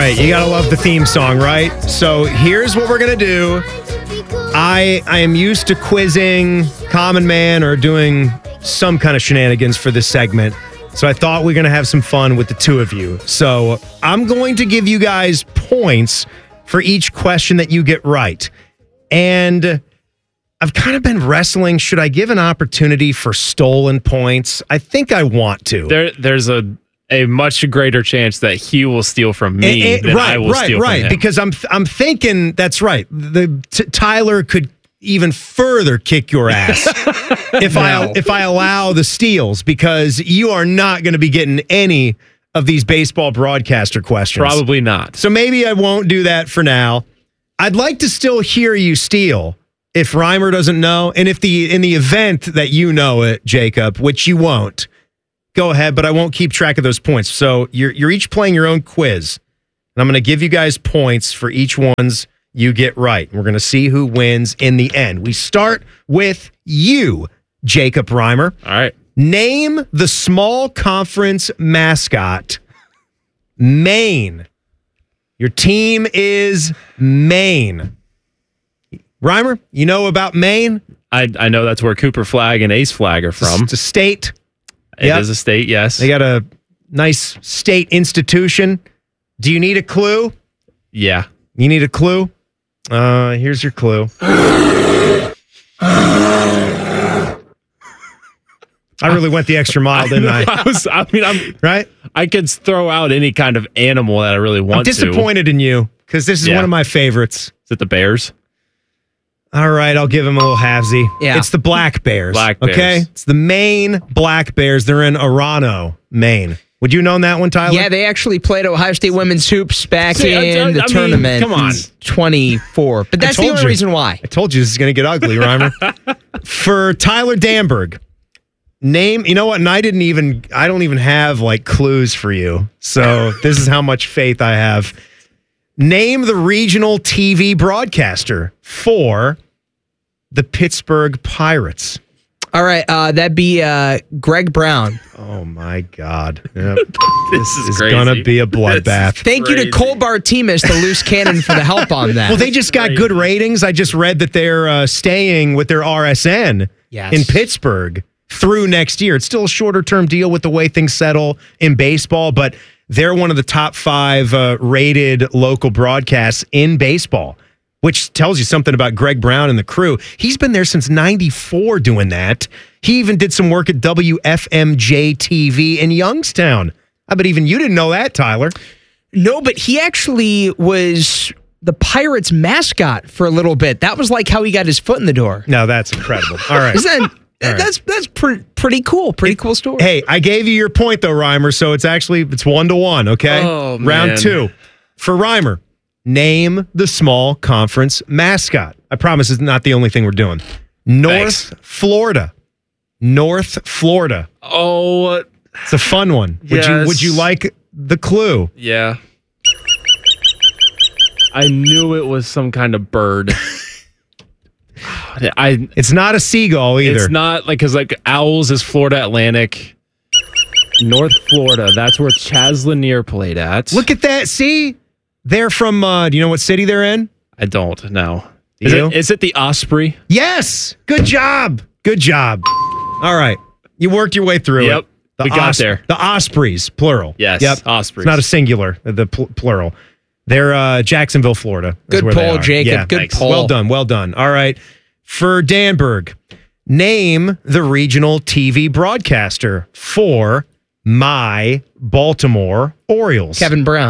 right, you gotta love the theme song, right? So here's what we're gonna do. I am used to quizzing Common Man or doing some kind of shenanigans for this segment. So I thought we are going to have some fun with the two of you. So I'm going to give you guys points for each question that you get right. And I've kind of been wrestling. Should I give an opportunity for stolen points? I think I want to. There's a much greater chance that he will steal from me than I will steal from him. Because I'm thinking that's right. Tyler could even further kick your ass if I allow the steals, because you are not going to be getting any of these baseball broadcaster questions. Probably not. So maybe I won't do that for now. I'd like to still hear you steal if Reimer doesn't know, and if in the event that you know it, Jacob, which you won't. Go ahead, but I won't keep track of those points. So you're each playing your own quiz, and I'm going to give you guys points for each ones you get right. We're going to see who wins in the end. We start with you, Jacob Reimer. All right. Name the small conference mascot, Maine. Your team is Maine. Reimer, you know about Maine? I know that's where Cooper Flag and Ace Flag are from. It's a state. It is a state, yes. They got a nice state institution. Do you need a clue? Yeah. You need a clue? Here's your clue. I really went the extra mile, didn't I? Right? I could throw out any kind of animal that I really want to. I'm disappointed in you, because this is one of my favorites. Is it the Bears? All right, I'll give him a little halvesy. Yeah. It's the Black Bears. Black Bears. Okay? It's the Maine Black Bears. They're in Arano, Maine. Would you have known that one, Tyler? Yeah, they actually played Ohio State women's hoops back in the tournament. Come on. 24. But that's the only reason why. I told you this is going to get ugly, Reimer. For Tyler Danberg, name, you know what? And I don't even have like clues for you. So this is how much faith I have. Name the regional TV broadcaster for the Pittsburgh Pirates. All right, that'd be Greg Brown. Oh, my God. Yep. This is going to be a bloodbath. Thank you to Cole Bartimus, the loose cannon, for the help on that. Well, they just got good ratings. I just read that they're staying with their RSN in Pittsburgh through next year. It's still a shorter-term deal with the way things settle in baseball, but they're one of the top 5 rated local broadcasts in baseball, which tells you something about Greg Brown and the crew. He's been there since 94 doing that. He even did some work at WFMJ TV in Youngstown. I bet even you didn't know that, Tyler. No, but he actually was the Pirates mascot for a little bit. That was like how he got his foot in the door. No, that's incredible. All right. That's pretty cool. Pretty cool story. Hey, I gave you your point, though, Reimer, so it's 1-1, okay? Oh, man. Round 2. For Reimer, name the small conference mascot. I promise it's not the only thing we're doing. North Florida. North Florida. Oh, it's a fun one. Yes. Would you like the clue? Yeah. I knew it was some kind of bird. It's not a seagull either. It's not because Owls is Florida Atlantic. North Florida. That's where Chaz Lanier played at. Look at that. See? They're from, do you know what city they're in? I don't know. You? Is it the Osprey? Yes. Good job. Good job. All right. You worked your way through it. We got there. The Ospreys, plural. Yes. Yep. Ospreys. It's not a singular, the plural. They're Jacksonville, Florida. Good poll, Jacob. Yeah. Good poll. Well done. All right. For Danberg, name the regional TV broadcaster for my Baltimore Orioles. Kevin Brown.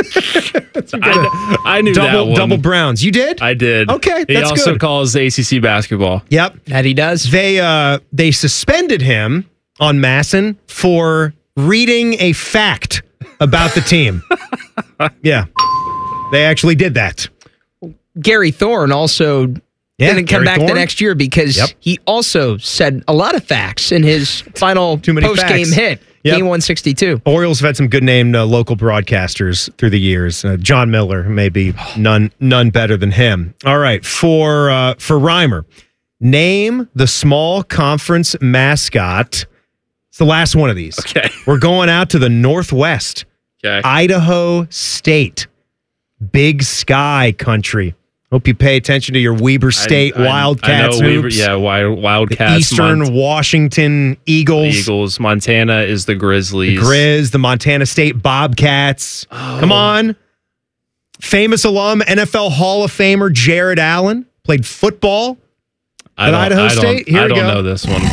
I knew that one. Double Browns. You did? I did. Okay, He that's also good. calls ACC basketball. Yep. That he does. They suspended him on Masson for reading a fact about the team. Yeah. They actually did that. Gary Thorne also didn't come back the next year because he also said a lot of facts in his final post-game hit. Game 162. Orioles have had some good named local broadcasters through the years. John Miller, maybe none better than him. All right, for Reimer, name the small conference mascot. It's the last one of these. Okay. We're going out to the Northwest. Okay. Idaho State. Big Sky country. Hope you pay attention to your Weber State Wildcats. Wildcats. The Eastern Washington Eagles. Eagles. Montana is the Grizzlies. The Grizz, the Montana State Bobcats. Oh. Come on. Famous alum, NFL Hall of Famer Jared Allen. Played football at Idaho State. I don't know this one.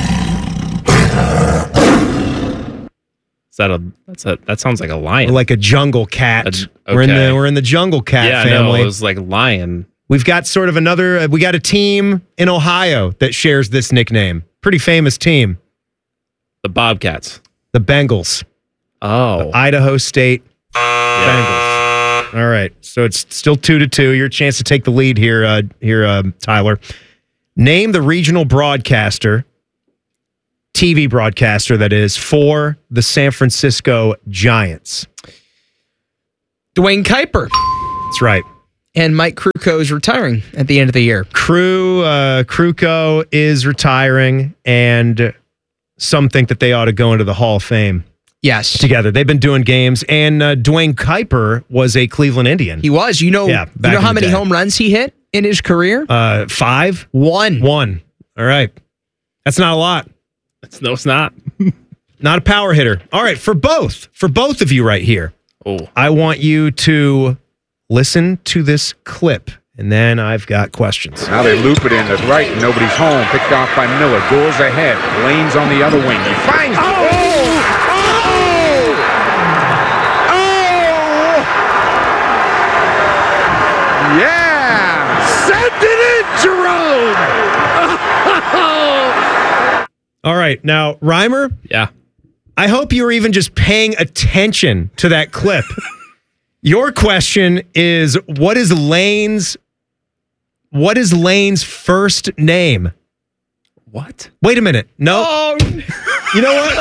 That sounds like a lion. Or like a jungle cat. Okay. We're in the jungle cat family. No, it was like lion. We've got sort of we got a team in Ohio that shares this nickname. Pretty famous team. The Bobcats. The Bengals. Oh. The Idaho State Bengals. All right. So it's still 2-2. Your chance to take the lead here, Tyler. Name the regional broadcaster, TV broadcaster, that is, for the San Francisco Giants. Dwayne Kuiper. That's right. And Mike Krukow is retiring at the end of the year. Krukow is retiring, and some think that they ought to go into the Hall of Fame. Yes. Together. They've been doing games, and Dwayne Kuiper was a Cleveland Indian. He was. You know how many home runs he hit in his career? 5? One. All right. That's not a lot. No, it's not. Not a power hitter. All right, for both of you right here, I want you to listen to this clip, and then I've got questions. Now they loop it in. That's right. Nobody's home. Picked off by Miller. Doors ahead. Lane's on the other wing. He finds... Yeah! Send it in, Jerome! All right. Now, Reimer? Yeah. I hope you were even just paying attention to that clip. Your question is, what is Lane's first name? What? Wait a minute. No. Oh. You know what?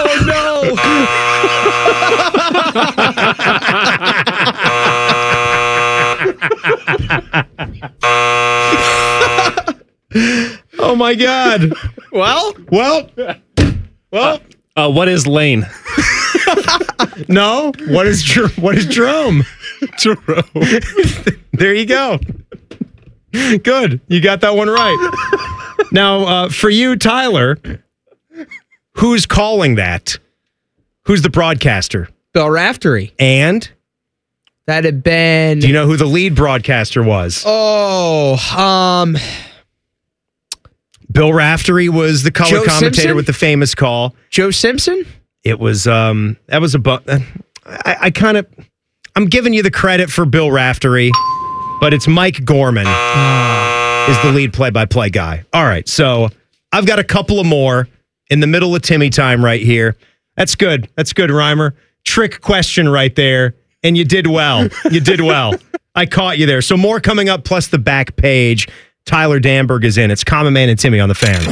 Oh, no. Oh, my God. Well. What is Lane? No. What is Jerome? Jerome. There you go. Good. You got that one right. Now, for you, Tyler, who's calling that? Who's the broadcaster? Bill Raftery. And? That had been... Do you know who the lead broadcaster was? Bill Raftery was the color commentator with the famous call. Joe Simpson? It was, I'm giving you the credit for Bill Raftery, but it's Mike Gorman is the lead play-by-play guy. All right, so I've got a couple of more in the middle of Timmy time right here. That's good, Reimer. Trick question right there, and you did well. I caught you there. So more coming up, plus the back page. Tyler Danberg is in. It's Common Man and Timmy on the Fan.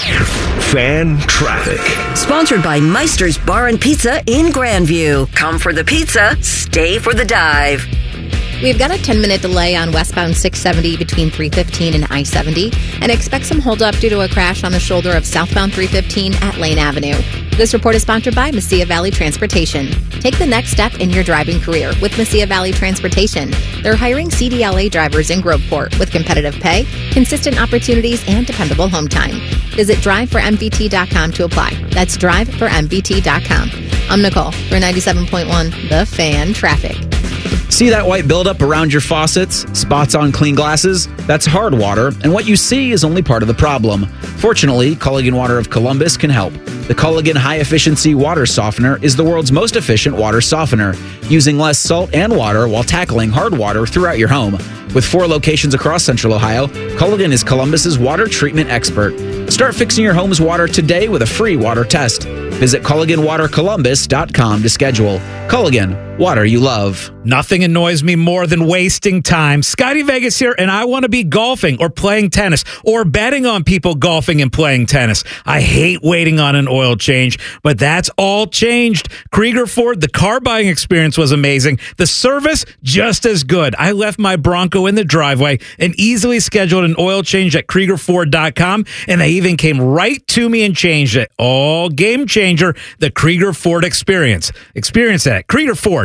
Fan Traffic. Sponsored by Meister's Bar and Pizza in Grandview. Come for the pizza, stay for the dive. We've got a 10-minute delay on westbound 670 between 315 and I-70 and expect some holdup due to a crash on the shoulder of southbound 315 at Lane Avenue. This report is sponsored by Mesilla Valley Transportation. Take the next step in your driving career with Mesilla Valley Transportation. They're hiring CDLA drivers in Groveport with competitive pay, consistent opportunities, and dependable home time. Visit driveformvt.com to apply. That's driveformvt.com. I'm Nicole for 97.1 The Fan Traffic. See that white buildup around your faucets? Spots on clean glasses? That's hard water, and what you see is only part of the problem. Fortunately, Culligan Water of Columbus can help. The Culligan High Efficiency Water Softener is the world's most efficient water softener, using less salt and water while tackling hard water throughout your home. With 4 locations across Central Ohio, Culligan is Columbus's water treatment expert. Start fixing your home's water today with a free water test. Visit CulliganWaterColumbus.com to schedule. Culligan, water you love. Nothing annoys me more than wasting time. Scotty Vegas here, and I want to be golfing or playing tennis or betting on people golfing and playing tennis. I hate waiting on an oil change, but that's all changed. Krieger Ford, the car buying experience was amazing. The service, just as good. I left my Bronco in the driveway and easily scheduled an oil change at KriegerFord.com, and they even came right to me and changed it. All game changer, the Krieger Ford experience. Experience that at KriegerFord.com.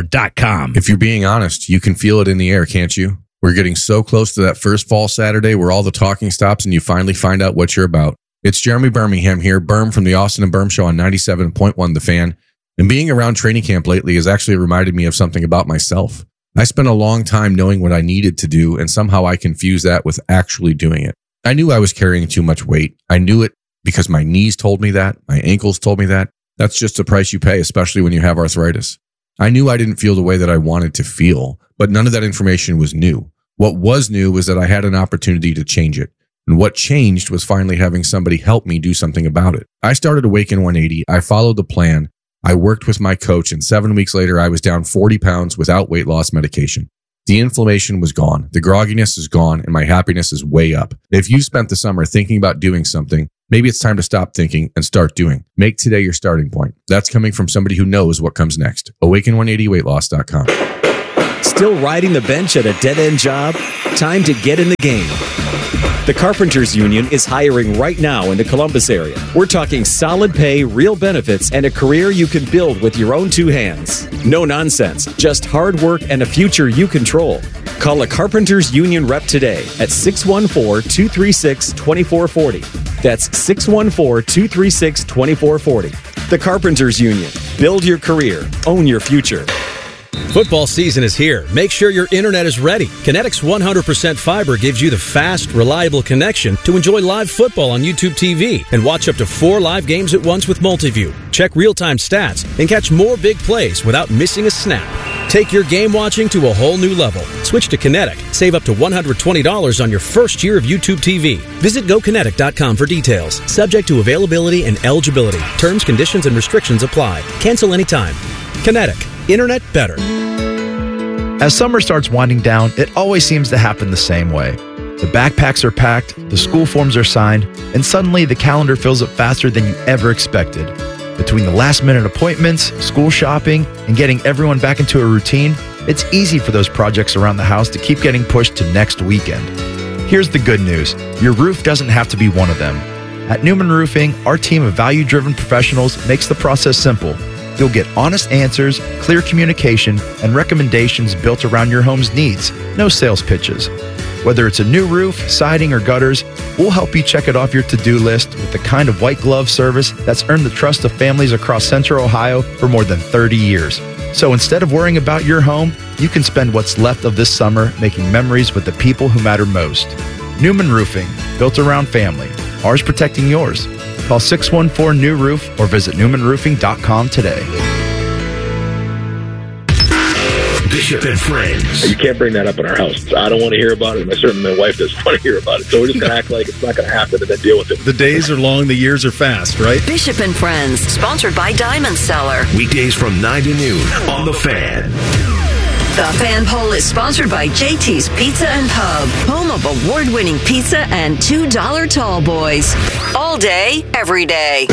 SportsCenter.com. If you're being honest, you can feel it in the air, can't you? We're getting so close to that first fall Saturday where all the talking stops and you finally find out what you're about. It's Jeremy Birmingham here, Birm from the Austin and Birm Show on 97.1 The Fan. And being around training camp lately has actually reminded me of something about myself. I spent a long time knowing what I needed to do, and somehow I confused that with actually doing it. I knew I was carrying too much weight. I knew it because my knees told me that, my ankles told me that. That's just the price you pay, especially when you have arthritis. I knew I didn't feel the way that I wanted to feel, but none of that information was new. What was new was that I had an opportunity to change it. And what changed was finally having somebody help me do something about it. I started Awaken 180. I followed the plan. I worked with my coach, and 7 weeks later, I was down 40 pounds without weight loss medication. The inflammation was gone. The grogginess is gone, and my happiness is way up. If you spent the summer thinking about doing something, maybe it's time to stop thinking and start doing. Make today your starting point. That's coming from somebody who knows what comes next. Awaken180weightloss.com. Still riding the bench at a dead-end job? Time to get in the game. The Carpenters Union is hiring right now in the Columbus area. We're talking solid pay, real benefits, and a career you can build with your own two hands. No nonsense, just hard work and a future you control. Call a Carpenters Union rep today at 614-236-2440. That's 614-236-2440. The Carpenters Union. Build your career. Own your future. Football season is here. Make sure your internet is ready. Kinetic's 100% fiber gives you the fast, reliable connection to enjoy live football on YouTube TV and watch up to 4 live games at once with Multiview. Check real-time stats and catch more big plays without missing a snap. Take your game watching to a whole new level. Switch to Kinetic. Save up to $120 on your first year of YouTube TV. Visit GoKinetic.com for details. Subject to availability and eligibility. Terms, conditions, and restrictions apply. Cancel anytime. Kinetic. Internet better. As summer starts winding down, it always seems to happen the same way. The backpacks are packed, the school forms are signed, and suddenly the calendar fills up faster than you ever expected. Between the last-minute appointments, school shopping, and getting everyone back into a routine, it's easy for those projects around the house to keep getting pushed to next weekend. Here's the good news. Your roof doesn't have to be one of them. At Newman Roofing, our team of value-driven professionals makes the process simple. You'll get honest answers, clear communication, and recommendations built around your home's needs. No sales pitches. Whether it's a new roof, siding, or gutters, we'll help you check it off your to-do list with the kind of white glove service that's earned the trust of families across Central Ohio for more than 30 years. So instead of worrying about your home, you can spend what's left of this summer making memories with the people who matter most. Newman Roofing, built around family. Ours protecting yours. Call 614-NEW-ROOF or visit newmanroofing.com today. Bishop and Friends. You can't bring that up in our house. I don't want to hear about it, and certainly my wife doesn't want to hear about it. So we're just going to act like it's not going to happen and then deal with it. The days are long, the years are fast, right? Bishop and Friends, sponsored by Diamond Cellar. Weekdays from 9 to noon on The Fan. The Fan Poll is sponsored by JT's Pizza and Pub, home of award-winning pizza and $2 tall boys. All day, every day.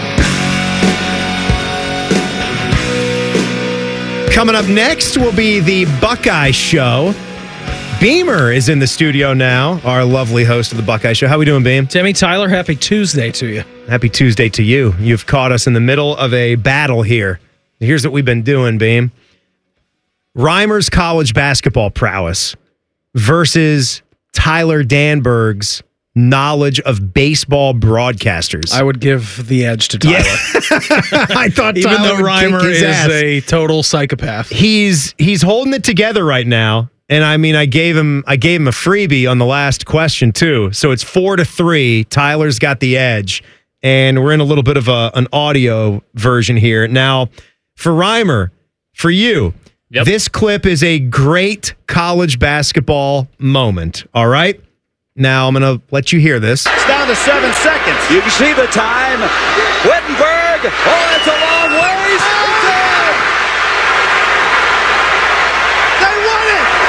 Coming up next will be the Buckeye Show. Beamer is in the studio now, our lovely host of the Buckeye Show. How we doing, Beam? Timmy Tyler, happy Tuesday to you. Happy Tuesday to you. You've caught us in the middle of a battle here. Here's what we've been doing, Beam. Reimer's college basketball prowess versus Tyler Danberg's knowledge of baseball broadcasters. I would give the edge to Tyler. Yeah. I thought even Tyler though Reimer is ass. A total psychopath. He's holding it together right now. And I mean, I gave him a freebie on the last question too. So it's 4-3. Tyler's got the edge. And we're in a little bit of an audio version here. Now, for Reimer, for you, this clip is a great college basketball moment. All right? Now, I'm going to let you hear this. It's down to 7 seconds. You can see the time. Wittenberg. Oh, it's a long ways. They won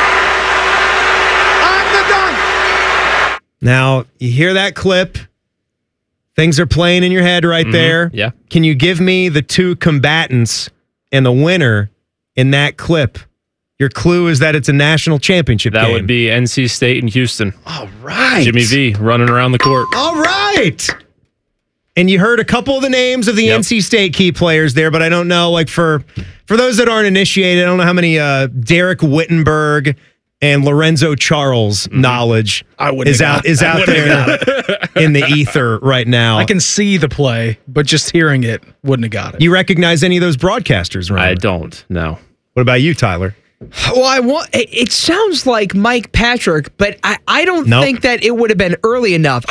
it. I'm the done. Now, you hear that clip. Things are playing in your head right there. Yeah. Can you give me the two combatants and the winner in that clip? Your clue is that it's a national championship game. That would be NC State and Houston. All right. Jimmy V running around the court. All right. And you heard a couple of the names of the NC State key players there, but I don't know, like for those that aren't initiated, I don't know how many Derek Wittenberg and Lorenzo Charles knowledge is out there in the ether right now. I can see the play, but just hearing it wouldn't have got it. You recognize any of those broadcasters, right? I don't, no. What about you, Tyler? Well, it sounds like Mike Patrick, but I don't think that it would have been early enough.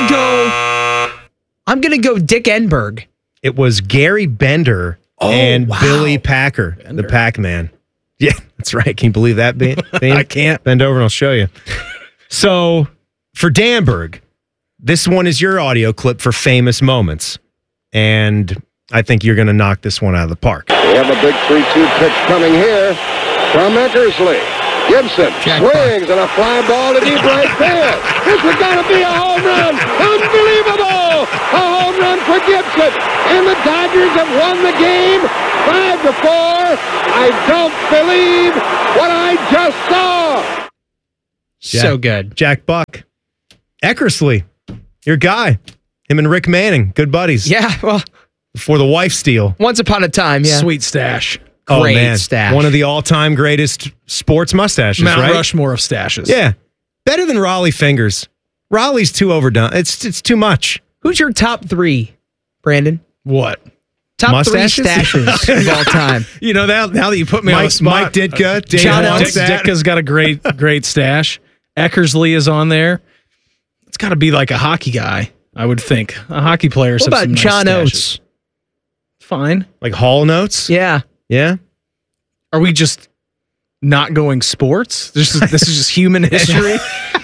I'm gonna go Dick Enberg. It was Gary Bender and Billy Packer, the Pac-Man. Yeah, that's right. Can you believe that, Bean? I can't. Bend over and I'll show you. So, for Danberg, this one is your audio clip for famous moments. And I think you're going to knock this one out of the park. We have a big 3-2 pitch coming here from Eckersley. Gibson swings and a fly ball to deep right field. This is going to be a home run. Unbelievable! A home run for Gibson. And the Dodgers have won the game 5-4. I don't believe what I just saw. So good. Jack Buck. Eckersley, your guy. Him and Rick Manning, good buddies. Yeah, well. Before the wife steal. Once upon a time, yeah. Sweet stash. Great stash. One of the all-time greatest sports mustaches, Mount right? Rushmore of stashes. Yeah. Better than Raleigh fingers. Raleigh's too overdone. It's too much. Who's your top 3, Brandon? What? Top mustaches? 3 stashes of all time. You know, now that you put me on the spot. Mike Ditka. Ditka's got a great stash. Eckersley is on there. It's got to be like a hockey guy, I would think. A hockey player. What about John Oates? Fine. Like Hall Notes? Yeah. Yeah. Are we just not going sports? This is just human history.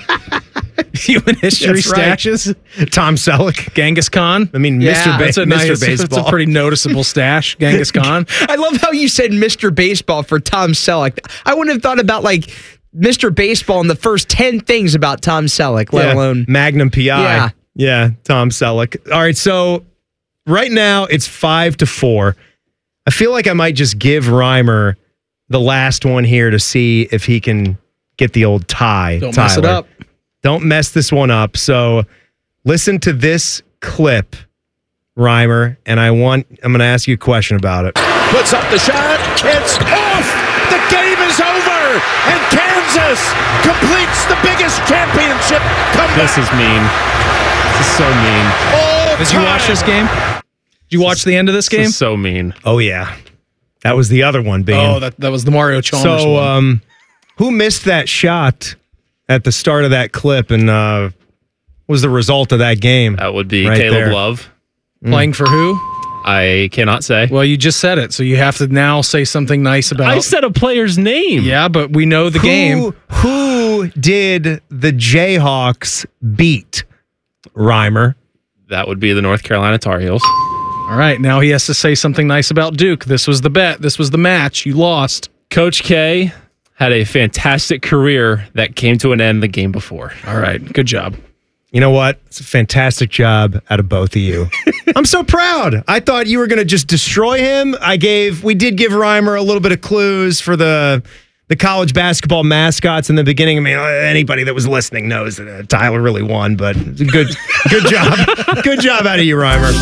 Human history stashes. Right. Tom Selleck. Genghis Khan. I mean, Mr. Baseball. That's a pretty noticeable stash, Genghis Khan. I love how you said Mr. Baseball for Tom Selleck. I wouldn't have thought about like Mr. Baseball in the first 10 things about Tom Selleck, let alone Magnum PI. Yeah, Tom Selleck. All right, so right now it's 5-4. I feel like I might just give Reimer the last one here to see if he can get the old tie. Don't mess it up. Don't mess this one up. So listen to this clip, Reimer, and I'm going to ask you a question about it. Puts up the shot. It's off. The game is over. And Kansas completes the biggest championship comeback. This is mean. This is so mean. Did you watch this game? Did you watch the end of this game? This is so mean. Oh, yeah. That was the other one, Bean. Oh, that was the Mario Chalmers one. Who missed that shot at the start of that clip and was the result of that game? That would be right Caleb there. Love. Playing for who? I cannot say. Well, you just said it, so you have to now say something nice about. I said a player's name. Yeah, but we know the game. Who did the Jayhawks beat, Reimer? That would be the North Carolina Tar Heels. All right, now he has to say something nice about Duke. This was the bet. This was the match. You lost. Coach K had a fantastic career that came to an end the game before. All right, good job. You know what? It's a fantastic job out of both of you. I'm so proud. I thought you were going to just destroy him. We did give Reimer a little bit of clues for the college basketball mascots in the beginning. I mean, anybody that was listening knows that Tyler really won, but good job. Good job out of you, Reimer.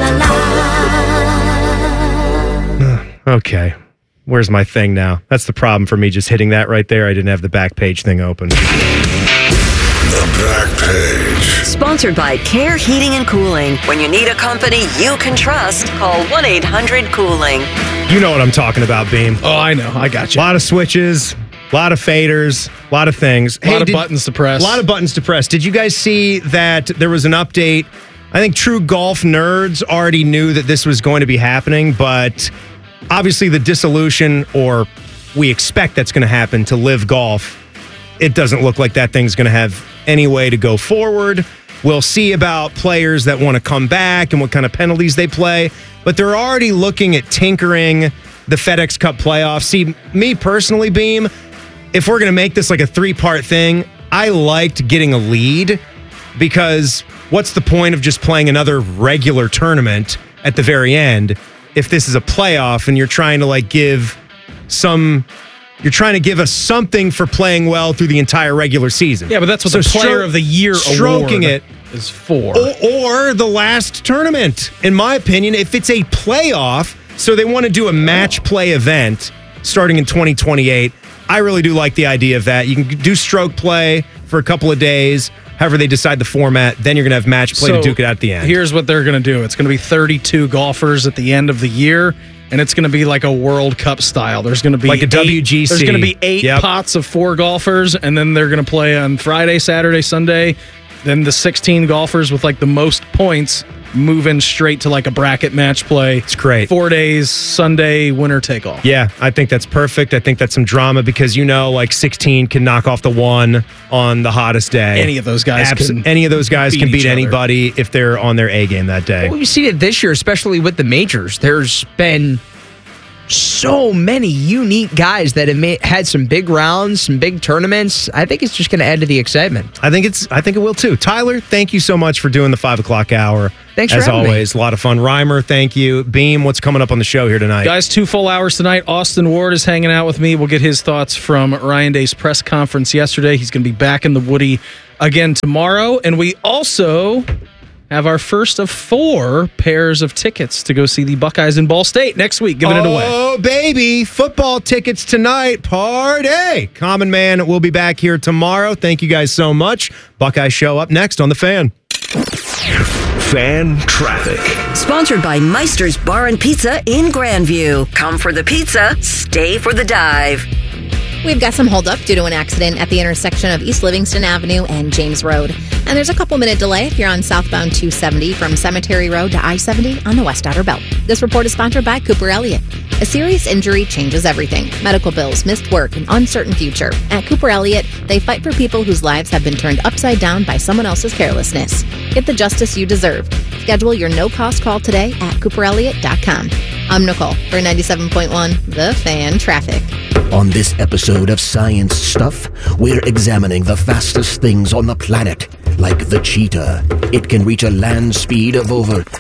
Okay. Where's my thing now? That's the problem for me just hitting that right there. I didn't have the back page thing open. The back page. Sponsored by Care Heating and Cooling. When you need a company you can trust, call 1-800-COOLING. You know what I'm talking about, Beam. Oh, I know. I got you. A lot of switches, a lot of faders, a lot of things. A lot of buttons to press. A lot of buttons to press. Did you guys see that there was an update? I think true golf nerds already knew that this was going to be happening, but obviously the dissolution, or we expect that's going to happen to Live Golf, it doesn't look like that thing's going to have any way to go forward. We'll see about players that want to come back and what kind of penalties they play. But they're already looking at tinkering the FedEx Cup playoffs. See, me personally, Beam, if we're going to make this like a 3-part thing, I liked getting a lead, because what's the point of just playing another regular tournament at the very end if this is a playoff and you're trying to give us something for playing well through the entire regular season. Yeah, but that's what the Player of the Year stroking award. is 4. Or the last tournament, in my opinion, if it's a playoff, so they want to do a match play event starting in 2028. I really do like the idea of that. You can do stroke play for a couple of days, however they decide the format. Then you're going to have match play to duke it out at the end. Here's what they're going to do. It's going to be 32 golfers at the end of the year, and it's going to be like a World Cup style. There's going to be like a WGC. There's going to be 8 pots of 4 golfers, and then they're going to play on Friday, Saturday, Sunday. Then the 16 golfers with like the most points move in straight to like a bracket match play. It's great. 4 days, Sunday, winner take all. Yeah, I think that's perfect. I think that's some drama because, like 16 can knock off the 1 on the hottest day. Any of those guys can beat anybody if they're on their A game that day. Well, you see it this year, especially with the majors. There's been so many unique guys that have had some big rounds, some big tournaments. I think it's just going to add to the excitement. I think it will too. Tyler, thank you so much for doing the 5 o'clock hour. Thanks for having me. As always, a lot of fun. Reimer, thank you. Beam, what's coming up on the show here tonight? Guys, 2 full hours tonight. Austin Ward is hanging out with me. We'll get his thoughts from Ryan Day's press conference yesterday. He's going to be back in the Woody again tomorrow. And we also have our first of 4 pairs of tickets to go see the Buckeyes in Ball State next week. Giving it away. Oh, baby. Football tickets tonight. Party. Common Man will be back here tomorrow. Thank you guys so much. Buckeye Show up next on The Fan. Fan Traffic. Sponsored by Meister's Bar and Pizza in Grandview. Come for the pizza, stay for the dive. We've got some holdup due to an accident at the intersection of East Livingston Avenue and James Road. And there's a couple-minute delay if you're on southbound 270 from Cemetery Road to I-70 on the West Outer Belt. This report is sponsored by Cooper Elliott. A serious injury changes everything. Medical bills, missed work, an uncertain future. At Cooper Elliott, they fight for people whose lives have been turned upside down by someone else's carelessness. Get the justice you deserve. Schedule your no-cost call today at CooperElliott.com. I'm Nicole for 97.1 The Fan Traffic. On this episode of Science Stuff, we're examining the fastest things on the planet, like the cheetah. It can reach a land speed of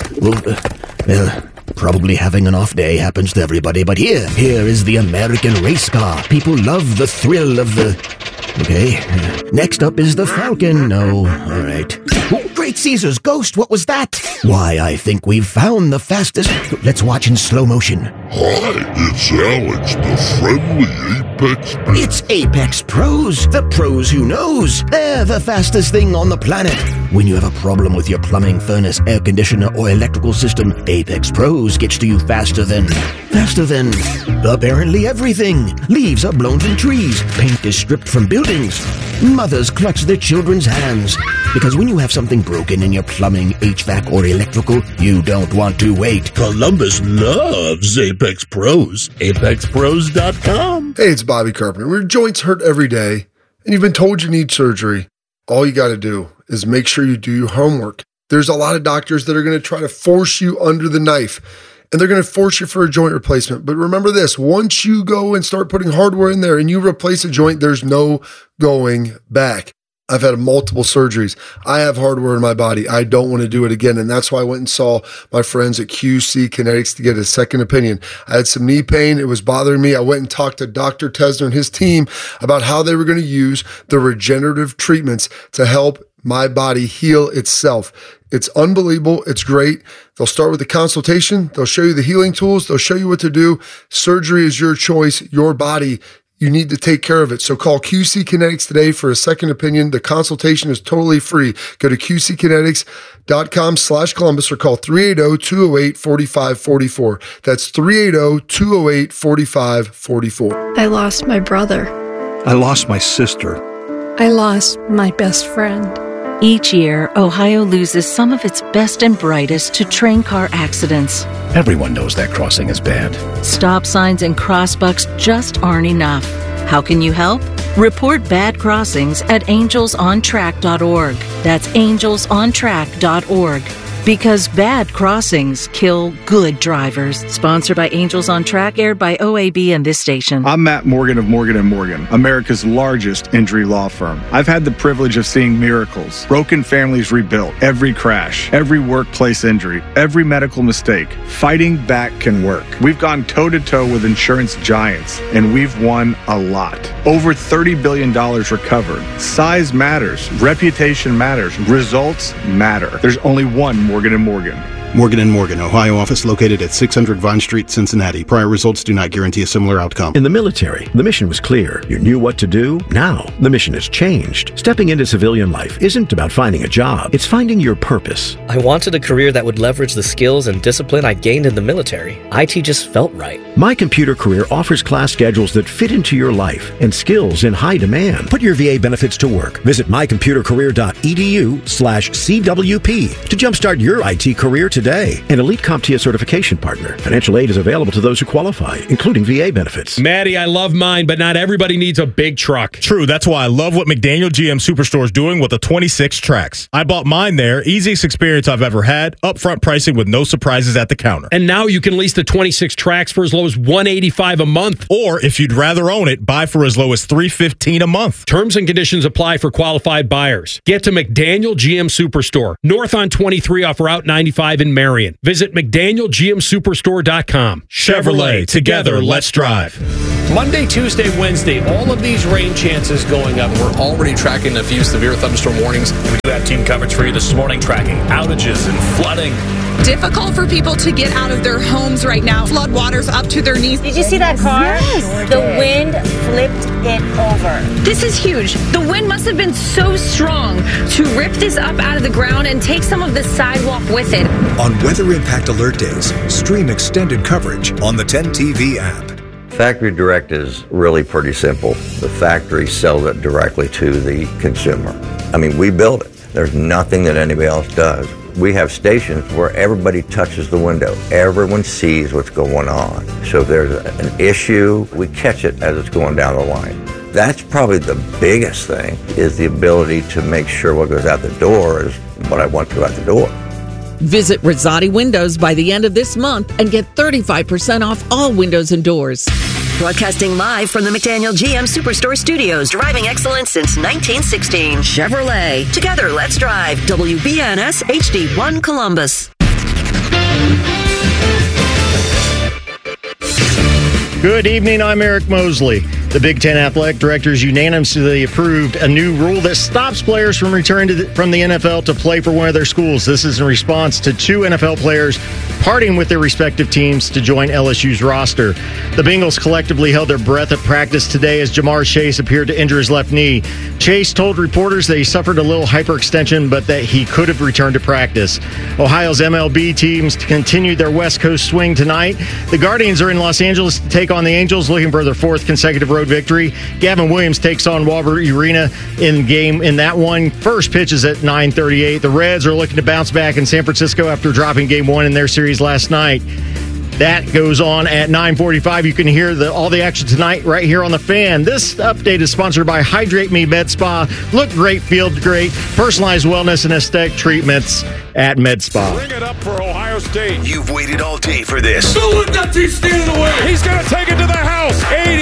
probably having an off day happens to everybody, but here is the American race car. People love the thrill of the... Okay, next up is the Falcon. No, all right. Oh, Great Caesar's ghost, what was that? Why, I think we've found the fastest... Let's watch in slow motion. Hi, it's Alex, the friendly Apex Pro. It's Apex Pros, the pros who knows. They're the fastest thing on the planet. When you have a problem with your plumbing, furnace, air conditioner, or electrical system, Apex Pros gets to you faster than apparently everything. Leaves are blown from trees. Paint is stripped from buildings. Mothers clutch their children's hands. Because when you have something broken in your plumbing, HVAC, or electrical, you don't want to wait. Columbus loves Apex Pros. ApexPros.com. Hey, it's Bobby Carpenter. When your joints hurt every day, and you've been told you need surgery, all you got to do is make sure you do your homework. There's a lot of doctors that are going to try to force you under the knife, and they're going to force you for a joint replacement. But remember this, once you go and start putting hardware in there and you replace a joint, there's no going back. I've had multiple surgeries. I have hardware in my body. I don't want to do it again. And that's why I went and saw my friends at QC Kinetics to get a second opinion. I had some knee pain. It was bothering me. I went and talked to Dr. Tesner and his team about how they were going to use the regenerative treatments to help my body heal itself. It's unbelievable. It's great. They'll start with the consultation. They'll show you the healing tools. They'll show you what to do. Surgery is your choice, your body. You need to take care of it. So call QC Kinetics today for a second opinion. The consultation is totally free. Go to QCkinetics.com/Columbus or call 380-208-4544. That's 380-208-4544. I lost my brother. I lost my sister. I lost my best friend. Each year, Ohio loses some of its best and brightest to train car accidents. Everyone knows that crossing is bad. Stop signs and crossbucks just aren't enough. How can you help? Report bad crossings at angelsontrack.org. That's angelsontrack.org. Because bad crossings kill good drivers. Sponsored by Angels on Track, aired by OAB and this station. I'm Matt Morgan of Morgan & Morgan, America's largest injury law firm. I've had the privilege of seeing miracles, broken families rebuilt, every crash, every workplace injury, every medical mistake. Fighting back can work. We've gone toe-to-toe with insurance giants, and we've won a lot. Over $30 billion recovered. Size matters. Reputation matters. Results matter. There's only one Morgan & Morgan. Morgan & Morgan, Ohio office located at 600 Vine Street, Cincinnati. Prior results do not guarantee a similar outcome. In the military, the mission was clear. You knew what to do. Now, the mission has changed. Stepping into civilian life isn't about finding a job. It's finding your purpose. I wanted a career that would leverage the skills and discipline I gained in the military. IT just felt right. My Computer Career offers class schedules that fit into your life and skills in high demand. Put your VA benefits to work. Visit mycomputercareer.edu/CWP to jumpstart your IT career today. An Elite CompTIA certification partner. Financial aid is available to those who qualify, including VA benefits. Maddie, I love mine, but not everybody needs a big truck. True. That's why I love what McDaniel GM Superstore is doing with the 26 tracks. I bought mine there. Easiest experience I've ever had. Upfront pricing with no surprises at the counter. And now you can lease the 26 tracks for as low as $185 a month. Or if you'd rather own it, buy for as low as $315 a month. Terms and conditions apply for qualified buyers. Get to McDaniel GM Superstore, north on 23 off Route 95 in Marion. Visit McDanielGMSuperstore.com. Chevrolet, together, let's drive. Monday, Tuesday, Wednesday, all of these rain chances going up. We're already tracking a few severe thunderstorm warnings. We do have team coverage for you this morning, tracking outages and flooding. Difficult for people to get out of their homes right now. Flood waters up to their knees. Did you see that car? Yes. The wind flipped it over. This is huge. The wind must have been so strong to rip this up out of the ground and take some of the sidewalk with it. On Weather Impact Alert Days, stream extended coverage on the 10 TV app. Factory Direct is really pretty simple. The factory sells it directly to the consumer. I mean, we build it. There's nothing that anybody else does. We have stations where everybody touches the window. Everyone sees what's going on. So if there's an issue, we catch it as it's going down the line. That's probably the biggest thing, is the ability to make sure what goes out the door is what I want to go out the door. Visit Rosati Windows by the end of this month and get 35% off all windows and doors. Broadcasting live from the McDaniel GM Superstore Studios. Driving excellence since 1916. Chevrolet. Together, let's drive. WBNS HD1 Columbus. Good evening, I'm Eric Mosley. The Big Ten Athletic Directors unanimously approved a new rule that stops players from returning from the NFL to play for one of their schools. This is in response to two NFL players parting with their respective teams to join LSU's roster. The Bengals collectively held their breath at practice today as Jamar Chase appeared to injure his left knee. Chase told reporters that he suffered a little hyperextension, but that he could have returned to practice. Ohio's MLB teams continued their West Coast swing tonight. The Guardians are in Los Angeles to take on the Angels, looking for their fourth consecutive road victory. Gavin Williams takes on Walter Arena in that one. First pitch is at 9:38. The Reds are looking to bounce back in San Francisco after dropping Game 1 in their series last night. That goes on at 9:45. You can hear all the action tonight right here on The Fan. This update is sponsored by Hydrate Me Med Spa. Look great, feel great. Personalized wellness and aesthetic treatments at Med Spa. Bring it up for Ohio State. You've waited all day for this. Don't let that team stand in the way. He's going to take it to the house.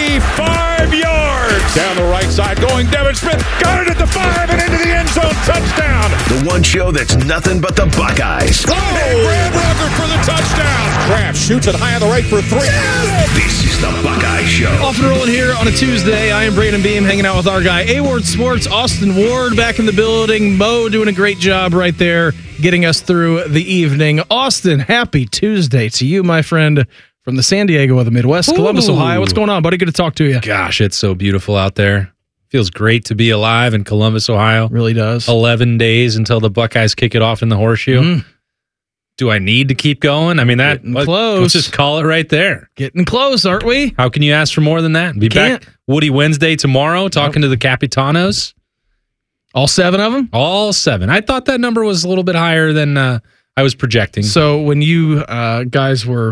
85 yards. Down the right side going Devin Smith. Got it at the 5 and into the end zone. Touchdown. The one show that's nothing but the Buckeyes. Oh! Brad Rucker for the touchdown. Kraft shoots it high on the right for 3. This is the Buckeye Show. Off and rolling here on a Tuesday. I am Brandon Beam, hanging out with our guy, A-Ward Sports, Austin Ward back in the building. Mo doing a great job right there, getting us through the evening. Austin, happy Tuesday to you, my friend, from the San Diego of the Midwest, Columbus, Ohio. What's going on, buddy? Good to talk to you. Gosh, it's so beautiful out there. Feels great to be alive in Columbus, Ohio. Really does. 11 days until the Buckeyes kick it off in the Horseshoe. Mm. Do I need to keep going? I mean, close. Let's just call it right there. Getting close, aren't we? How can you ask for more than that? Be back Woody Wednesday tomorrow talking to the Capitanos. All 7 of them? All 7. I thought that number was a little bit higher than I was projecting. So when you guys were,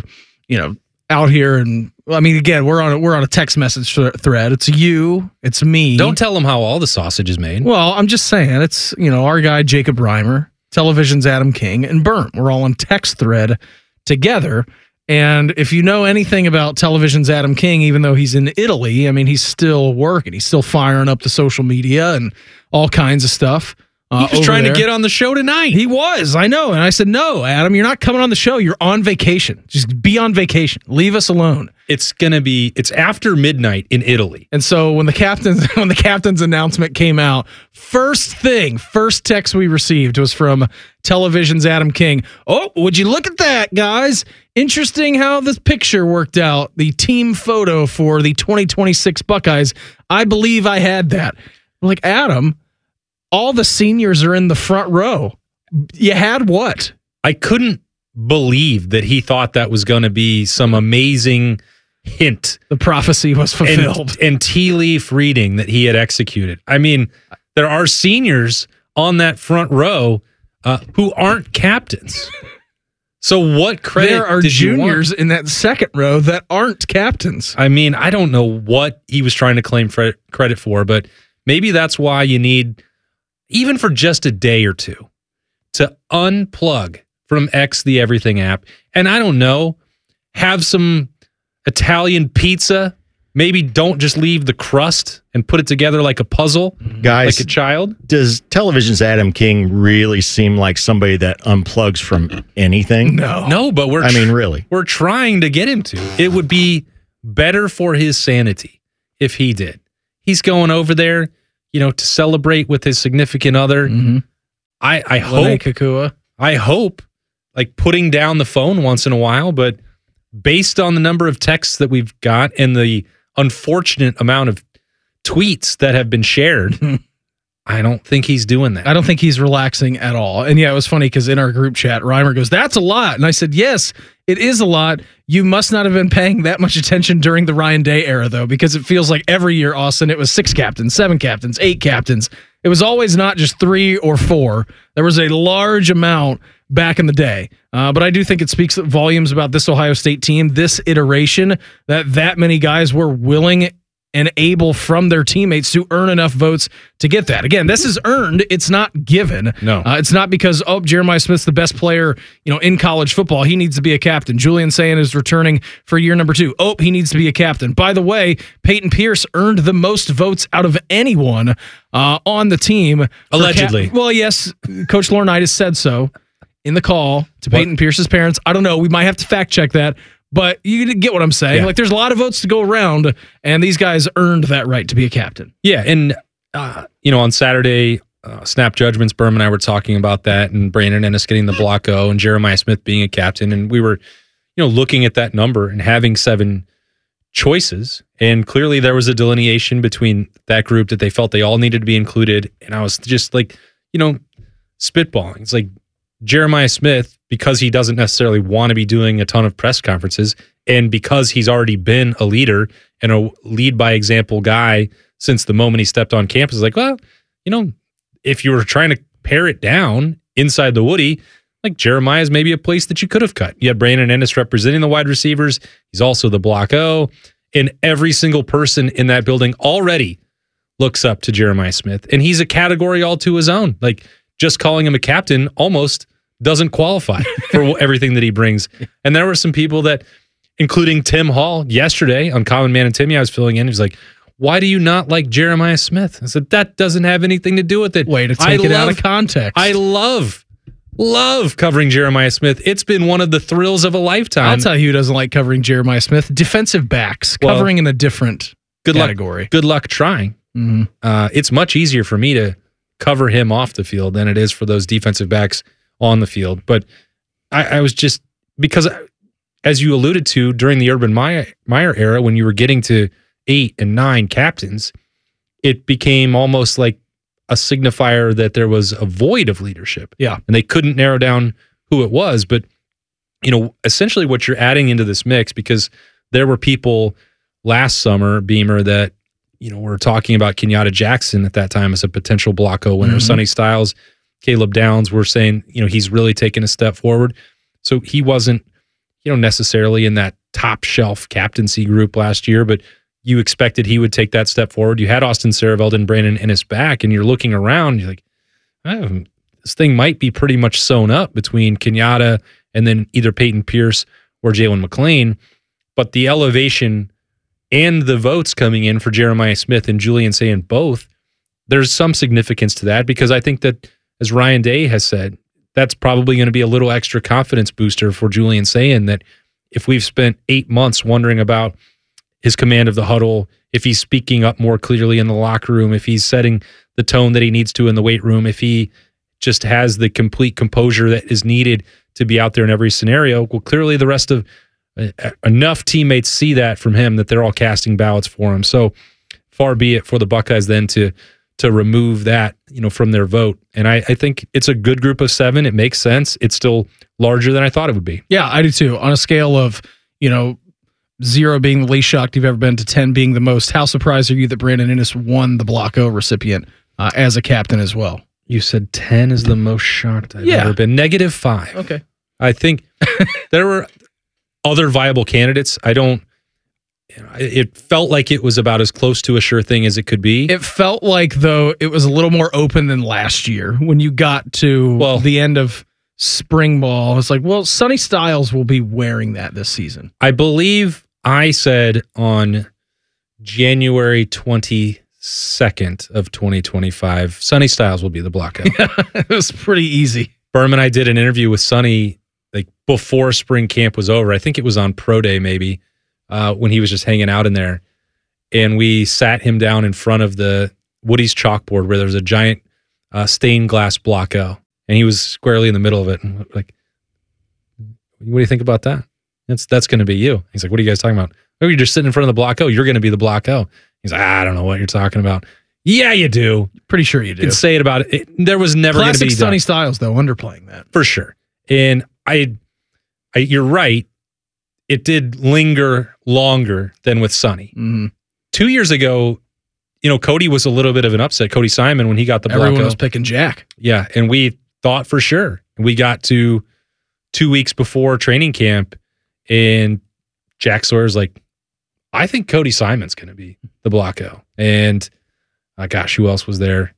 out here, and I mean, again, we're on a text message thread. It's you, it's me. Don't tell them how all the sausage is made. Well, I'm just saying, it's our guy Jacob Reimer. Television's Adam King, and Berm. We're all on text thread together. And if you know anything about Television's Adam King, even though he's in Italy, I mean, he's still working. He's still firing up the social media and all kinds of stuff. He was trying to get on the show tonight. He was, I know. And I said, no, Adam, you're not coming on the show. You're on vacation. Just be on vacation. Leave us alone. It's after midnight in Italy. And so when the captain's announcement came out, first text we received was from Television's Adam King. Oh, would you look at that, guys? Interesting how this picture worked out. The team photo for the 2026 Buckeyes. I believe I had that. I'm like, Adam, all the seniors are in the front row. You had what? I couldn't believe that he thought that was going to be some amazing hint. The prophecy was fulfilled. And tea leaf reading that he had executed. I mean, there are seniors on that front row who aren't captains. So what credit there are did juniors in that second row that aren't captains. I mean, I don't know what he was trying to claim credit for, but maybe that's why you need, even for just a day or two, to unplug from X the Everything app. And I don't know, have some Italian pizza. Maybe don't just leave the crust and put it together like a puzzle, guys, like a child. Does Television's Adam King really seem like somebody that unplugs from anything? No, but really, we're trying to get him to. It would be better for his sanity if he did. He's going over there, to celebrate with his significant other. Mm-hmm. I hope, like, putting down the phone once in a while, but based on the number of texts that we've got and the unfortunate amount of tweets that have been shared, I don't think he's doing that. I don't think he's relaxing at all. And yeah, it was funny because in our group chat, Reimer goes, "That's a lot." And I said, "Yes, it is a lot. You must not have been paying that much attention during the Ryan Day era, though, because it feels like every year, Austin, it was 6 captains, 7 captains, 8 captains. It was always not just 3 or 4. There was a large amount back in the day. But I do think it speaks volumes about this Ohio State team, this iteration, that many guys were willing and able from their teammates to earn enough votes to get that. Again, this is earned. It's not given. No. It's not because, Jeremiah Smith's the best player, in college football. He needs to be a captain. Julian Sayin is returning for year number 2. He needs to be a captain. By the way, Peyton Pierce earned the most votes out of anyone on the team. Allegedly. Well, yes, Coach Laurinaitis said so in the call to Peyton Pierce's parents. I don't know. We might have to fact check that. But you get what I'm saying. Yeah. Like, there's a lot of votes to go around, and these guys earned that right to be a captain. Yeah, and, on Saturday, Snap Judgments, Berm and I were talking about that, and Brandon Ennis getting the block O, and Jeremiah Smith being a captain, and we were, looking at that number and having 7 choices, and clearly there was a delineation between that group that they felt they all needed to be included, and I was just like, spitballing. It's like, Jeremiah Smith, because he doesn't necessarily want to be doing a ton of press conferences, and because he's already been a leader and a lead by example guy since the moment he stepped on campus, is like, well, if you were trying to pare it down inside the Woody, like, Jeremiah is maybe a place that you could have cut. You had Brandon Ennis representing the wide receivers. He's also the block O, and every single person in that building already looks up to Jeremiah Smith, and he's a category all to his own. Like, just calling him a captain almost doesn't qualify for everything that he brings. And there were some people that, including Tim Hall yesterday on Common Man and Timmy, I was filling in. He was like, "Why do you not like Jeremiah Smith?" I said, "That doesn't have anything to do with it." Way to take it out of context. I love covering Jeremiah Smith. It's been one of the thrills of a lifetime. I'll tell you who doesn't like covering Jeremiah Smith. Defensive backs, covering in a different category. Good luck trying. Mm-hmm. It's much easier for me to cover him off the field than it is for those defensive backs on the field. But I was just, because as you alluded to during the Urban Meyer era, when you were getting to 8 and 9 captains, it became almost like a signifier that there was a void of leadership. Yeah. And they couldn't narrow down who it was. But, essentially what you're adding into this mix, because there were people last summer, Beamer, that, we're talking about Kenyatta Jackson at that time as a potential block O winner. Mm-hmm. Sonny Styles, Caleb Downs were saying, he's really taken a step forward. So he wasn't, necessarily in that top shelf captaincy group last year, but you expected he would take that step forward. You had Austin Sareveld and Brandon Ennis back, and you're looking around, you're like, oh, this thing might be pretty much sewn up between Kenyatta and then either Peyton Pierce or Jalen McLean. But the elevation and the votes coming in for Jeremiah Smith and Julian Sayin both, there's some significance to that, because I think that, as Ryan Day has said, that's probably going to be a little extra confidence booster for Julian Sayin, that if we've spent 8 months wondering about his command of the huddle, if he's speaking up more clearly in the locker room, if he's setting the tone that he needs to in the weight room, if he just has the complete composure that is needed to be out there in every scenario, well, clearly the rest of enough teammates see that from him that they're all casting ballots for him. So far be it for the Buckeyes then to remove that, from their vote. And I think it's a good group of 7. It makes sense. It's still larger than I thought it would be. Yeah, I do too. On a scale of, 0 being the least shocked you've ever been to 10 being the most, how surprised are you that Brandon Inniss won the Block O recipient as a captain as well? You said 10 is the most shocked I've ever been. -5. Okay. I think there were other viable candidates. It felt like it was about as close to a sure thing as it could be. It felt like, though, it was a little more open than last year when you got to the end of spring ball. It's like, well, Sonny Styles will be wearing that this season. I believe I said on January 22nd of 2025, Sonny Styles will be the Block O. It was pretty easy. Berman and I did an interview with Sonny like before spring camp was over. I think it was on Pro Day maybe, when he was just hanging out in there. And we sat him down in front of the Woody's chalkboard where there was a giant stained glass Block O. And he was squarely in the middle of it. And like, what do you think about that? That's going to be you. He's like, what are you guys talking about? Oh, you're just sitting in front of the Block O. You're going to be the Block O. He's like, I don't know what you're talking about. Yeah, you do. Pretty sure you do. You can say it about it. There was never going to be classic Sonny Styles, though, underplaying that. For sure. And you're right. It did linger longer than with Sonny. Mm-hmm. 2 years ago, Cody was a little bit of an upset. Cody Simon, when he got the Block O. Everyone was picking Jack. Yeah, and we thought for sure. We got to 2 weeks before training camp, and Jack Sawyer's like, I think Cody Simon's going to be the Block O. And gosh, who else was there?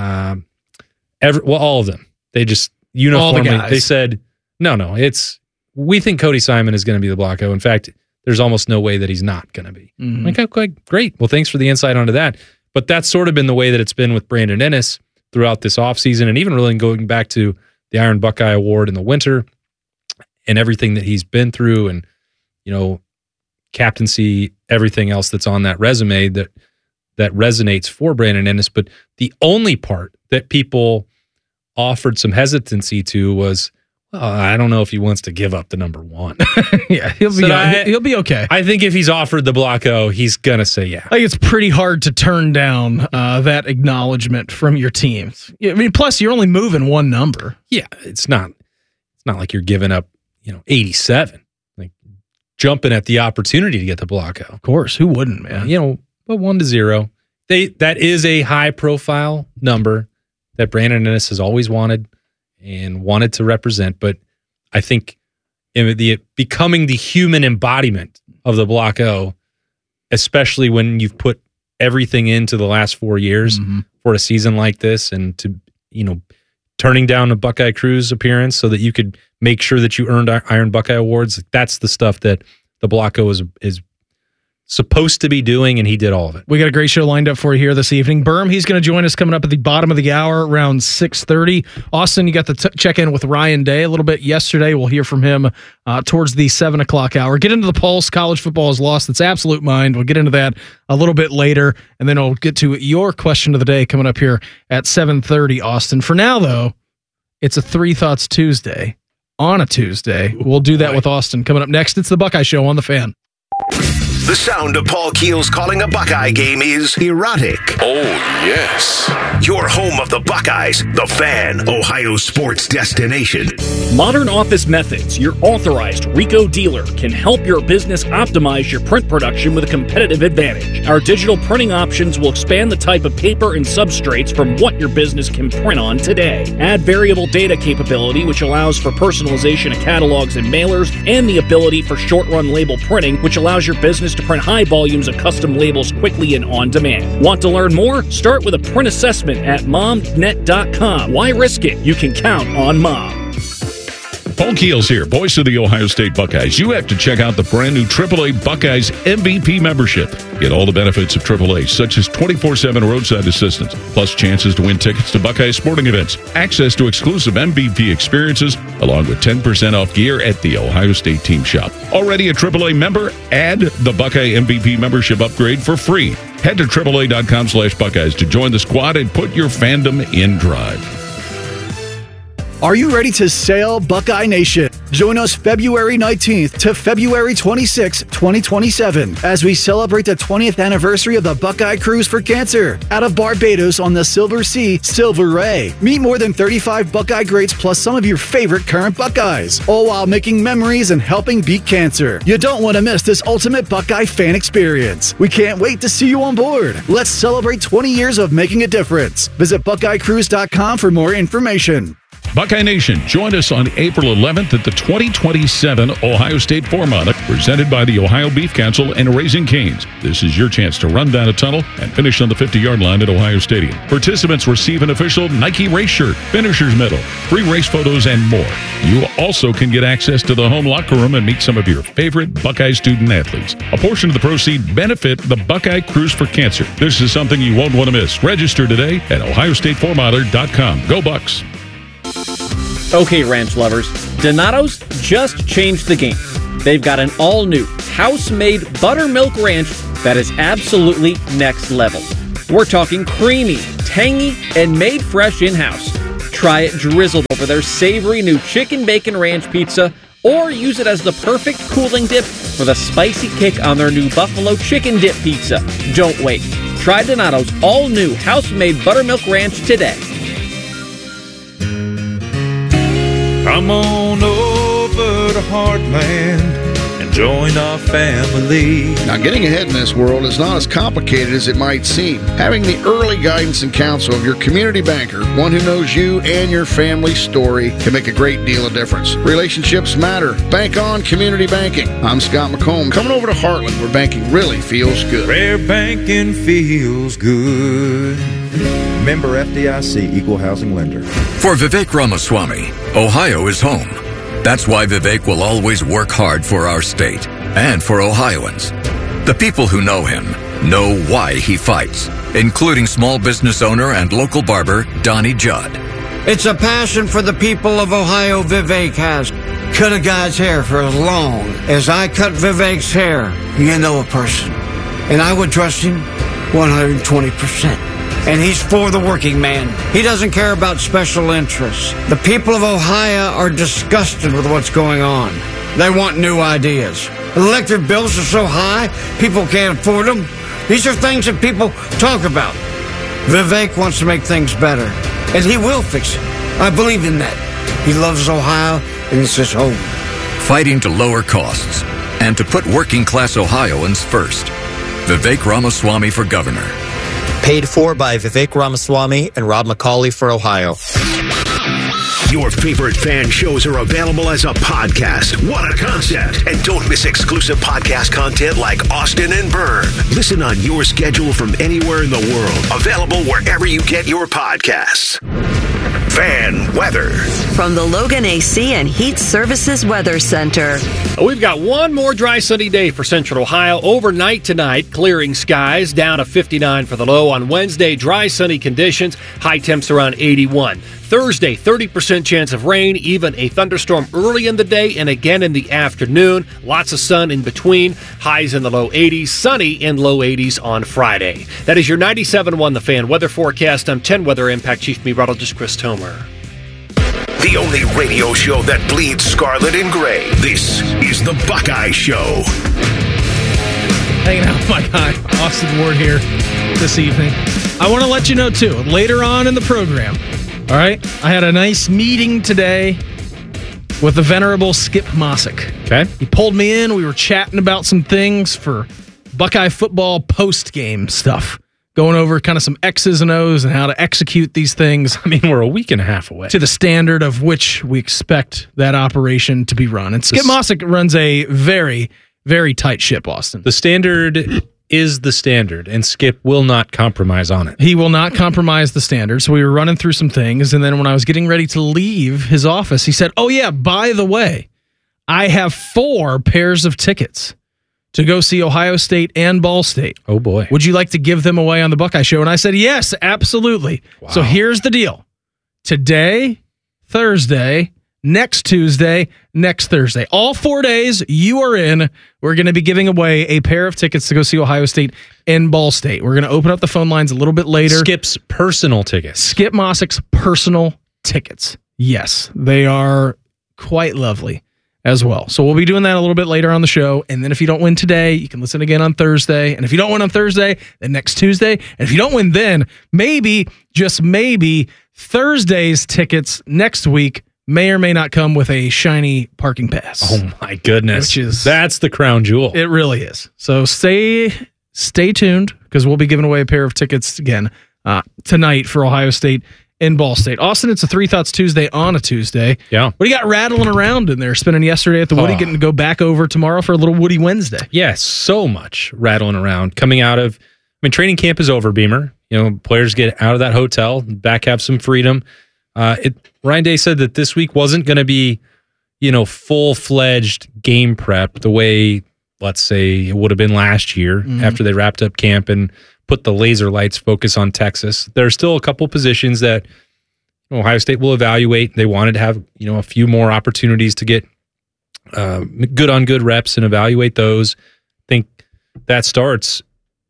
All of them. They just uniformly, they said, no, we think Cody Simon is going to be the Block O. In fact, there's almost no way that he's not going to be. Mm-hmm. Like, okay, great. Well, thanks for the insight onto that. But that's sort of been the way that it's been with Brandon Inniss throughout this offseason, and even really going back to the Iron Buckeye Award in the winter and everything that he's been through, and, captaincy, everything else that's on that resume that resonates for Brandon Inniss. But the only part that people offered some hesitancy to was, I don't know if he wants to give up the number 1. Yeah, he'll be okay. I think if he's offered the Block O, he's going to say yeah. I think it's pretty hard to turn down that acknowledgement from your teams. I mean, plus you're only moving one number. Yeah, it's not like you're giving up, 87. Like jumping at the opportunity to get the Block O. Of course, who wouldn't, man? But 1-0. That is a high profile number that Brandon Inniss has always wanted and wanted to represent, but I think becoming the human embodiment of the Block O, especially when you've put everything into the last 4 years for a season like this, and to turning down a Buckeye Cruise appearance so that you could make sure that you earned Iron Buckeye Awards, that's the stuff that the Block O is supposed to be doing, and he did all of it. We got a great show lined up for you here this evening. Berm, he's going to join us coming up at the bottom of the hour around 6:30. Austin, you got the check in with Ryan Day a little bit yesterday. We'll hear from him towards the 7 o'clock hour. Get into the pulse. College football has lost its absolute mind. We'll get into that a little bit later, and then we'll get to your question of the day coming up here at 7:30, Austin. For now, though, it's a Three Thoughts Tuesday on a Tuesday. We'll do that with Austin coming up next. It's the Buckeye Show on The Fan. The sound of Paul Keels calling a Buckeye game is erotic. Oh, yes. Your home of the Buckeyes, The Fan, Ohio sports destination. Modern Office Methods, your authorized Rico dealer, can help your business optimize your print production with a competitive advantage. Our digital printing options will expand the type of paper and substrates from what your business can print on today. Add variable data capability, which allows for personalization of catalogs and mailers, and the ability for short-run label printing, which allows your business to print high volumes of custom labels quickly and on demand. Want to learn more? Start with a print assessment at momnet.com. Why risk it? You can count on Mom. Paul Keels here, voice of the Ohio State Buckeyes. You have to check out the brand new AAA Buckeyes MVP membership. Get all the benefits of AAA, such as 24/7 roadside assistance, plus chances to win tickets to Buckeye sporting events, access to exclusive MVP experiences, along with 10% off gear at the Ohio State team shop. Already a AAA member? Add the Buckeye MVP membership upgrade for free. Head to AAA.com/Buckeyes to join the squad and put your fandom in drive. Are you ready to sail, Buckeye Nation? Join us February 19th to February 26th, 2027, as we celebrate the 20th anniversary of the Buckeye Cruise for Cancer out of Barbados on the Silver Sea, Silver Ray. Meet more than 35 Buckeye greats plus some of your favorite current Buckeyes, all while making memories and helping beat cancer. You don't want to miss this ultimate Buckeye fan experience. We can't wait to see you on board. Let's celebrate 20 years of making a difference. Visit BuckeyeCruise.com for more information. Buckeye Nation, join us on April 11th at the 2027 Ohio State Foremonica, presented by the Ohio Beef Council and Raising Cane's. This is your chance to run down a tunnel and finish on the 50-yard line at Ohio Stadium. Participants receive an official Nike race shirt, finisher's medal, free race photos, and more. You also can get access to the home locker room and meet some of your favorite Buckeye student athletes. A portion of the proceeds benefit the Buckeye Cruise for Cancer. This is something you won't want to miss. Register today at OhioStateForModern.com. Go Bucks! Okay, ranch lovers, Donato's just changed the game. They've got an all-new, house-made buttermilk ranch that is absolutely next level. We're talking creamy, tangy, and made fresh in-house. Try it drizzled over their savory new chicken bacon ranch pizza, or use it as the perfect cooling dip for the spicy kick on their new buffalo chicken dip pizza. Don't wait. Try Donato's all-new house-made buttermilk ranch today. Come on over to Heartland and join our family. Now, getting ahead in this world is not as complicated as it might seem. Having the early guidance and counsel of your community banker, one who knows you and your family's story, can make a great deal of difference. Relationships matter. Bank on community banking. I'm Scott McComb, coming over to Heartland, where banking really feels good. Where banking feels good. Member FDIC, Equal Housing Lender. For Vivek Ramaswamy, Ohio is home. That's why Vivek will always work hard for our state and for Ohioans. The people who know him know why he fights, including small business owner and local barber Donnie Judd. It's a passion for the people of Ohio Vivek has. Cut a guy's hair for as long as I cut Vivek's hair. You know a person. And I would trust him 120%. And he's for the working man. He doesn't care about special interests. The people of Ohio are disgusted with what's going on. They want new ideas. Electric bills are so high, people can't afford them. These are things that people talk about. Vivek wants to make things better, and he will fix it. I believe in that. He loves Ohio, and it's his home. Fighting to lower costs and to put working-class Ohioans first. Vivek Ramaswamy for governor. Paid for by Vivek Ramaswamy and Rob McCauley for Ohio. Your favorite fan shows are available as a podcast. What a concept. And don't miss exclusive podcast content like Austin and Byrne. Listen on your schedule from anywhere in the world. Available wherever you get your podcasts. Fan weather. From the Logan AC and Heat Services Weather Center. We've got one more dry sunny day for Central Ohio. Overnight tonight, clearing skies, down to 59 for the low. On Wednesday, dry sunny conditions, high temps around 81. Thursday, 30% chance of rain, even a thunderstorm early in the day and again in the afternoon. Lots of sun in between, highs in the low 80s, sunny in low 80s on Friday. That is your 97.1 The Fan weather forecast. I'm 10 Weather Impact Chief Meteorologist Chris Tomer. The only radio show that bleeds scarlet and gray. This is The Buckeye Show. Hanging out with my guy, Austin Ward, here this evening. I want to let you know, too, later on in the program, all right, I had a nice meeting today with the venerable Skip Mossick. Okay. He pulled me in. We were chatting about some things for Buckeye football post-game stuff. Going over kind of some X's and O's and how to execute these things. I mean, we're a week and a half away. To the standard of which we expect that operation to be run. And Skip Mossick runs a very, very tight ship, Austin. The standard is the standard, and Skip will not compromise on it. He will not compromise the standard. So we were running through some things, and then when I was getting ready to leave his office, he said, "Oh yeah, by the way, I have 4 pairs of tickets to go see Ohio State and Ball State. Oh boy. Would you like to give them away on the Buckeye Show?" And I said, "Yes, absolutely." Wow. So here's the deal. Today, Thursday, next Tuesday, next Thursday. All 4 days you are in. We're going to be giving away a pair of tickets to go see Ohio State and Ball State. We're going to open up the phone lines a little bit later. Skip's personal tickets. Skip Mossick's personal tickets. Yes, they are quite lovely as well. So we'll be doing that a little bit later on the show. And then if you don't win today, you can listen again on Thursday. And if you don't win on Thursday, then next Tuesday. And if you don't win then, maybe, just maybe, Thursday's tickets next week may or may not come with a shiny parking pass. Oh my goodness. That's the crown jewel. It really is. So stay tuned, because we'll be giving away a pair of tickets again tonight for Ohio State and Ball State. Austin, it's a Three Thoughts Tuesday on a Tuesday. Yeah. What do you got rattling around in there? Spending yesterday at the Woody, getting to go back over tomorrow for a little Woody Wednesday. Yeah, so much rattling around. Coming out of, training camp is over, Beamer. Players get out of that hotel, back have some freedom. Ryan Day said that this week wasn't going to be, full-fledged game prep the way, let's say, it would have been last year after they wrapped up camp and put the laser lights focus on Texas. There are still a couple positions that Ohio State will evaluate. They wanted to have, a few more opportunities to get good on good reps and evaluate those. I think that starts,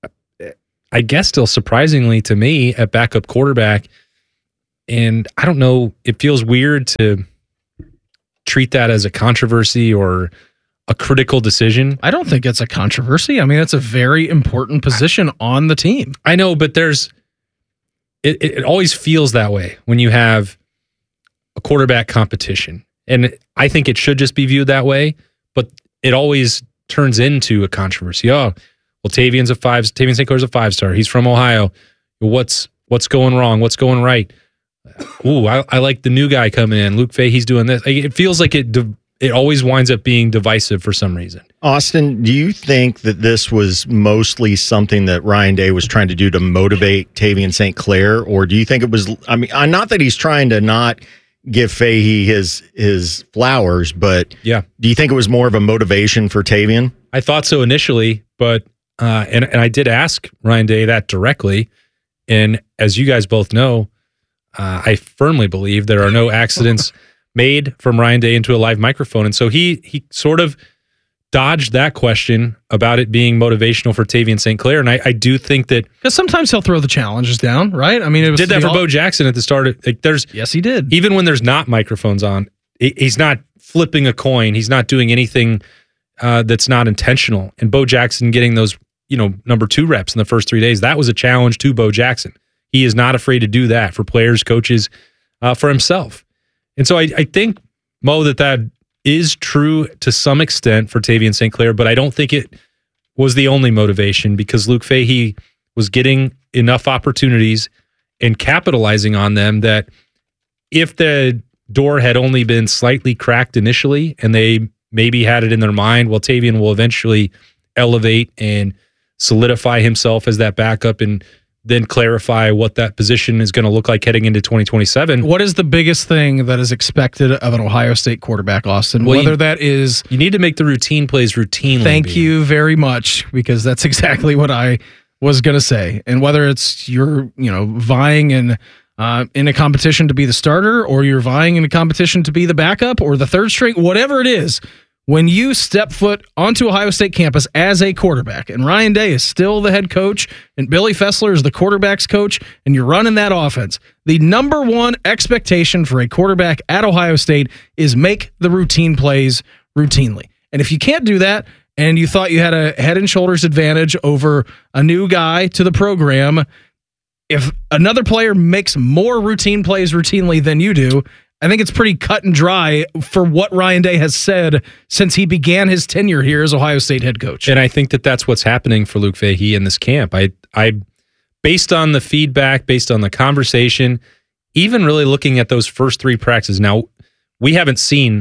I guess, still surprisingly to me, at backup quarterback. And I don't know, it feels weird to treat that as a controversy or a critical decision. I don't think it's a controversy. It's a very important position on the team. I know, but it always feels that way when you have a quarterback competition. And I think it should just be viewed that way, but it always turns into a controversy. Oh, well, Tavian St. Clair's a 5-star. He's from Ohio. What's going wrong? What's going right? Ooh, I like the new guy coming in. Luke Fahey, he's doing this. It feels like it always winds up being divisive for some reason. Austin, do you think that this was mostly something that Ryan Day was trying to do to motivate Tavian St. Clair? Or do you think it was, not that he's trying to not give Fahey his flowers, but yeah, do you think it was more of a motivation for Tavian? I thought so initially, but and I did ask Ryan Day that directly. And as you guys both know, I firmly believe there are no accidents made from Ryan Day into a live microphone. And so he sort of dodged that question about it being motivational for Tavian St. Clair. And I do think that... Because sometimes he'll throw the challenges down, right? It was did that for Bo Jackson at the start. Yes, he did. Even when there's not microphones on, he's not flipping a coin. He's not doing anything that's not intentional. And Bo Jackson getting those, number 2 reps in the first 3 days, that was a challenge to Bo Jackson. He is not afraid to do that for players, coaches, for himself. And so I think, Mo, that is true to some extent for Tavian St. Clair, but I don't think it was the only motivation, because Luke Fahey was getting enough opportunities and capitalizing on them that if the door had only been slightly cracked initially and they maybe had it in their mind, well, Tavian will eventually elevate and solidify himself as that backup and then clarify what that position is going to look like heading into 2027. What is the biggest thing that is expected of an Ohio State quarterback, Austin? Well, Whether that is... You need to make the routine plays routinely. Thank you very much, because that's exactly what I was going to say. And whether it's you're, vying in a competition to be the starter, or you're vying in a competition to be the backup or the third string, whatever it is, when you step foot onto Ohio State campus as a quarterback, and Ryan Day is still the head coach, and Billy Fessler is the quarterback's coach, and you're running that offense, the number one expectation for a quarterback at Ohio State is make the routine plays routinely. And if you can't do that, and you thought you had a head and shoulders advantage over a new guy to the program, if another player makes more routine plays routinely than you do, I think it's pretty cut and dry for what Ryan Day has said since he began his tenure here as Ohio State head coach. And I think that's what's happening for Luke Fahey in this camp. I based on the feedback, based on the conversation, even really looking at those first 3 practices. Now, we haven't seen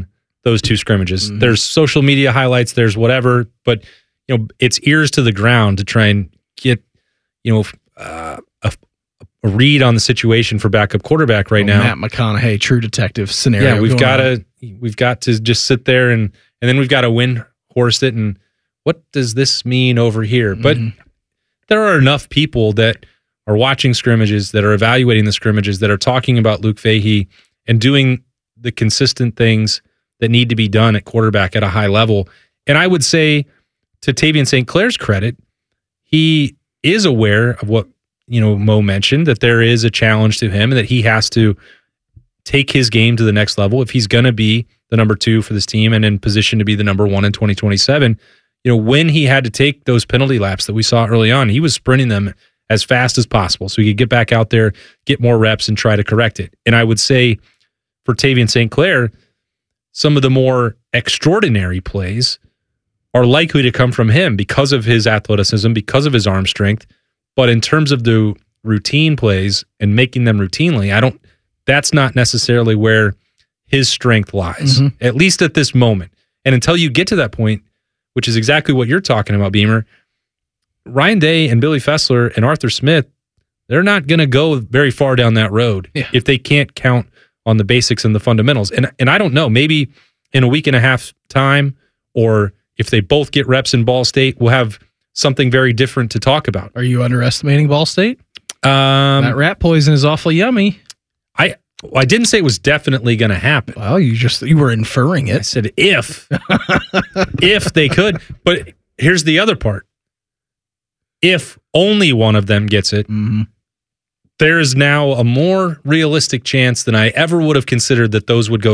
those two scrimmages. There's social media highlights, there's whatever, but it's ears to the ground to try and get a read on the situation for backup quarterback right now. Matt McConaughey, True Detective scenario. Yeah, we've got to just sit there and then we've got to win horse it. And what does this mean over here? But there are enough people that are watching scrimmages, that are evaluating the scrimmages, that are talking about Luke Fahey and doing the consistent things that need to be done at quarterback at a high level. And I would say, to Tavian St. Clair's credit, he is aware of what Mo mentioned, that there is a challenge to him and that he has to take his game to the next level if he's going to be the number 2 for this team and in position to be the number 1 in 2027. When he had to take those penalty laps that we saw early on, he was sprinting them as fast as possible so he could get back out there, get more reps, and try to correct it. And I would say for Tavian St. Clair, some of the more extraordinary plays are likely to come from him because of his athleticism, because of his arm strength. But in terms of the routine plays and making them routinely, that's not necessarily where his strength lies, at least at this moment. And until you get to that point, which is exactly what you're talking about, Beamer, Ryan Day and Billy Fessler and Arthur Smith, they're not going to go very far down that road if they can't count on the basics and the fundamentals. And I don't know, maybe in a week and a half time, or if they both get reps in Ball State, we'll have something very different to talk about. Are you underestimating Ball State? That rat poison is awfully yummy. I didn't say it was definitely going to happen. Well, you were inferring it. I said if they could. But here's the other part. If only one of them gets it, there is now a more realistic chance than I ever would have considered that those would go